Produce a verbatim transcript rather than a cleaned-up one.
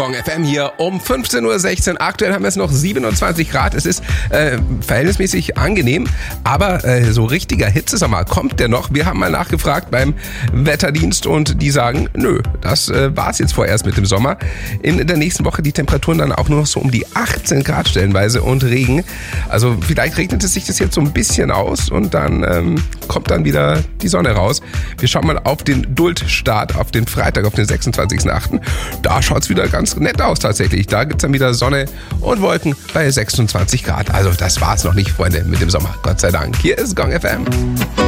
Gong F M hier um fünfzehn Uhr sechzehn. Aktuell haben wir es noch siebenundzwanzig Grad. Es ist äh, verhältnismäßig angenehm, aber äh, so richtiger Hitzesommer, kommt der noch? Wir haben mal nachgefragt beim Wetterdienst und die sagen, nö, das äh, war's jetzt vorerst mit dem Sommer. In der nächsten Woche die Temperaturen dann auch nur noch so um die achtzehn Grad stellenweise und Regen. Also vielleicht regnet es sich das jetzt so ein bisschen aus und dann ähm, kommt dann wieder die Sonne raus. Wir schauen mal auf den Duldstart, auf den Freitag, auf den sechsundzwanzigsten achten Da schaut's wieder ganz nett aus tatsächlich. Da gibt's dann wieder Sonne und Wolken bei sechsundzwanzig Grad. Also das war's noch nicht, Freunde, mit dem Sommer. Gott sei Dank. Hier ist Gong F M.